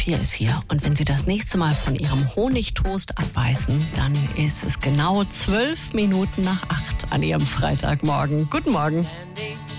Sophia ist hier. Und wenn Sie das nächste Mal von Ihrem Honigtoast abbeißen, dann ist es genau 12 Minuten nach 8 an Ihrem Freitagmorgen. Guten Morgen.